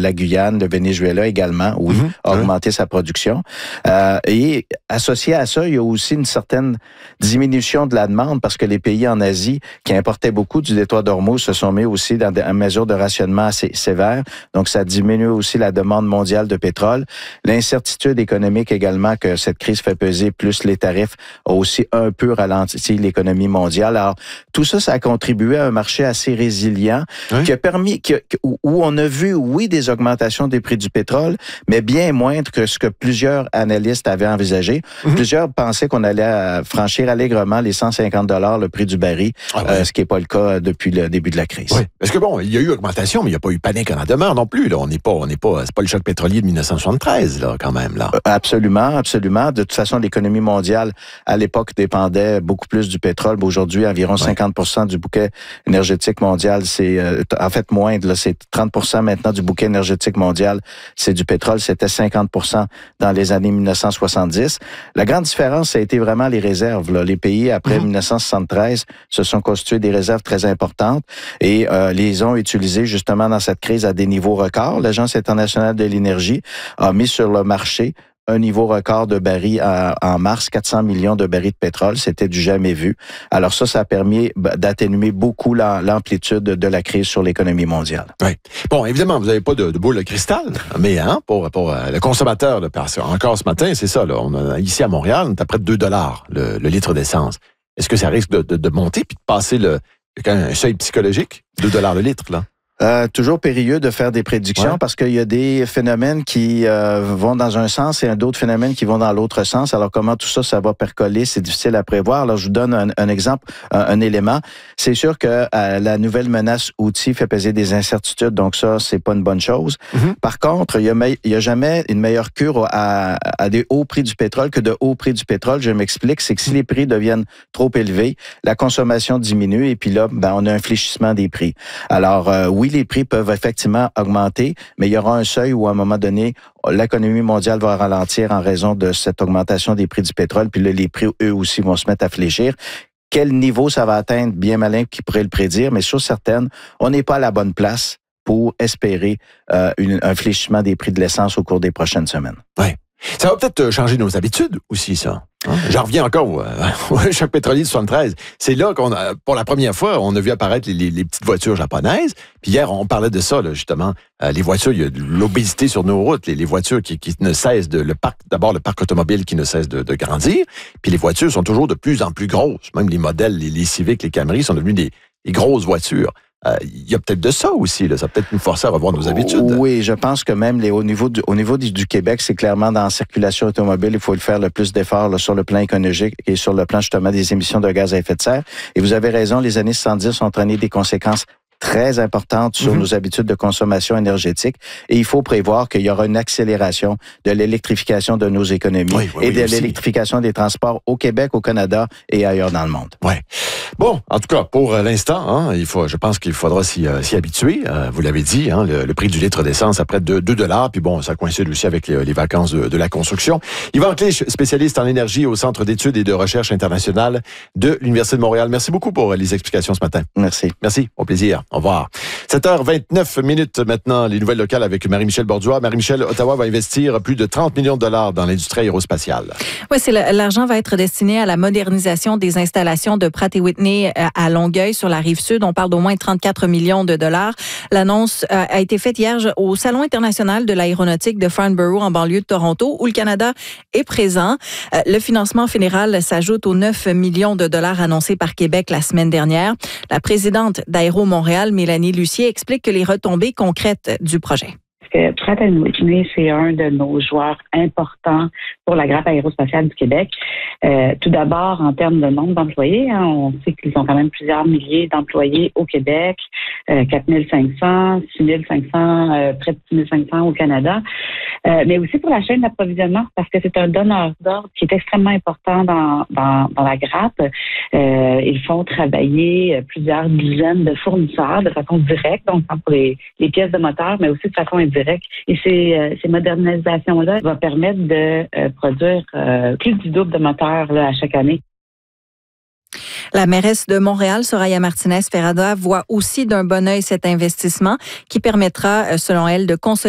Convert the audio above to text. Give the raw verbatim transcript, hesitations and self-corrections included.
la Guyane, le Venezuela également, oui, mm-hmm. a augmenté oui. sa production. Euh, et associé à ça, il y a aussi une certaine diminution de la demande parce que les pays en Asie qui importaient beaucoup du détroit d'Ormuz se sont mis aussi dans des mesures de rationnement assez sévères. Donc, ça diminue aussi la demande mondiale de pétrole. L'incertitude économique également que cette crise fait peser, plus les tarifs, a aussi un peu ralenti l'économie mondiale. Alors, tout ça, ça a contribué à un marché assez résilient oui. qui a permis, qui a, où on a vu, oui, des augmentations des prix du pétrole, mais bien moindres que ce que plusieurs analystes avaient envisagé. Mm-hmm. Plusieurs pensaient qu'on allait franchir allègrement les cent cinquante dollars le prix du baril, ah ouais. euh, ce qui n'est pas le cas depuis le début de la crise. Oui. Parce que bon, il y a eu augmentation, mais il n'y a pas eu panique en la demeure non plus. Là. On n'est pas, on n'est pas, c'est pas le choc pétrolier de dix-neuf cent soixante-treize, là, quand même, là. Absolument, absolument. De toute façon, l'économie mondiale, à l'époque, dépendait beaucoup plus du pétrole. Aujourd'hui, environ ouais. cinquante pour cent du bouquet énergétique mondial, c'est, euh, en fait, moindre, là, c'est trente pour cent maintenant du bouquet énergétique mondial, c'est du pétrole. C'était cinquante pour cent dans les années dix-neuf cent soixante-dix. La grande différence, ça a été vraiment les réserves, là. Les pays, après mmh. dix-neuf cent soixante-treize, se sont constitués des réserves très importantes et euh, les ont utilisées justement dans cette crise à des niveaux records. L'Agence internationale de l'énergie a mis sur le marché un niveau record de barils en, en mars, quatre cents millions de barils de pétrole. C'était du jamais vu. Alors ça, ça a permis d'atténuer beaucoup l'amplitude de la crise sur l'économie mondiale. Oui. Bon, évidemment, vous n'avez pas de, de boule de cristal, mais hein, pour, pour euh, le consommateur, là, parce encore ce matin, c'est ça, là, on a, ici à Montréal, on est à près de deux dollars le, le litre d'essence. Est-ce que ça risque de, de, de monter puis de passer le, un seuil psychologique? deux dollars le litre, là? Euh, toujours périlleux de faire des prédictions ouais. parce qu'il y a des phénomènes qui euh, vont dans un sens et d'autres phénomènes qui vont dans l'autre sens. Alors, comment tout ça, ça va percoler, c'est difficile à prévoir. Alors, je vous donne un, un exemple, un, un élément. C'est sûr que euh, la nouvelle menace outil fait peser des incertitudes, donc ça, c'est pas une bonne chose. Mm-hmm. Par contre, il y a, il y a jamais une meilleure cure à, à des hauts prix du pétrole que de hauts prix du pétrole. Je m'explique, c'est que si les prix deviennent trop élevés, la consommation diminue et puis là, ben, on a un fléchissement des prix. Alors, euh, oui, les prix peuvent effectivement augmenter, mais il y aura un seuil où, à un moment donné, l'économie mondiale va ralentir en raison de cette augmentation des prix du pétrole, puis là, les prix, eux aussi, vont se mettre à fléchir. Quel niveau ça va atteindre, bien malin qui pourrait le prédire, mais sur certaines, on n'est pas à la bonne place pour espérer euh, une, un fléchissement des prix de l'essence au cours des prochaines semaines. Oui. Ça va peut-être changer nos habitudes aussi, ça. Hein? J'en reviens encore au, au choc pétrolier de soixante-treize. C'est là qu'on a, pour la première fois, on a vu apparaître les, les, les petites voitures japonaises. Puis hier, on parlait de ça, là, justement. Euh, les voitures, il y a de l'obésité sur nos routes. Les, les voitures qui, qui ne cessent de... Le parc, d'abord, le parc automobile qui ne cesse de, de grandir. Puis les voitures sont toujours de plus en plus grosses. Même les modèles, les, les Civic, les Camry sont devenus des, des grosses voitures. Euh, il y a peut-être de ça aussi, là. Ça va peut-être nous forcer à revoir nos habitudes. Oui, je pense que même les, au niveau du, au niveau du, du Québec, c'est clairement dans la circulation automobile, il faut le faire le plus d'efforts là, sur le plan économique et sur le plan justement des émissions de gaz à effet de serre. Et vous avez raison, les années soixante-dix ont entraîné des conséquences très importante sur mm-hmm. nos habitudes de consommation énergétique et il faut prévoir qu'il y aura une accélération de l'électrification de nos économies oui, oui, et oui, de aussi. l'électrification des transports au Québec, au Canada et ailleurs dans le monde. Ouais. Bon, en tout cas, pour l'instant, hein, il faut, je pense qu'il faudra s'y, euh, s'y habituer. Euh, vous l'avez dit, hein, le, le prix du litre d'essence à près de deux dollars, puis bon, ça coïncide aussi avec les, les vacances de, de la construction. Yvan Clich, spécialiste en énergie au Centre d'études et de recherche internationale de l'Université de Montréal. Merci beaucoup pour les explications ce matin. Merci. Merci, au plaisir. Au revoir. sept heures vingt-neuf minutes maintenant, les nouvelles locales avec Marie-Michel Borduas. Marie-Michel, Ottawa va investir plus de trente millions de dollars dans l'industrie aérospatiale. Oui, c'est le, l'argent va être destiné à la modernisation des installations de Pratt et Whitney à Longueuil, sur la rive sud. On parle d'au moins trente-quatre millions de dollars. L'annonce a été faite hier au Salon international de l'aéronautique de Farnborough, en banlieue de Toronto, où le Canada est présent. Le financement fédéral s'ajoute aux neuf millions de dollars annoncés par Québec la semaine dernière. La présidente d'Aéro Montréal, Mélanie Lucier, explique que les retombées concrètes du projet. Pratt and Whitney, c'est un de nos joueurs importants pour la grappe aérospatiale du Québec. Euh, tout d'abord, en termes de nombre d'employés, hein, on sait qu'ils ont quand même plusieurs milliers d'employés au Québec, euh, quatre mille cinq cents, six mille cinq cents, euh, près de six mille cinq cents au Canada. Euh, mais aussi pour la chaîne d'approvisionnement, parce que c'est un donneur d'ordre qui est extrêmement important dans, dans, dans la grappe. Euh, ils font travailler plusieurs dizaines de fournisseurs de façon directe, donc pour les, les pièces de moteur, mais aussi de façon indirecte. Et ces, euh, ces modernisations-là vont permettre de euh, produire euh, plus du double de moteurs là, à chaque année. La mairesse de Montréal, Soraya Martinez-Ferrada, voit aussi d'un bon œil cet investissement qui permettra, selon elle, de consolider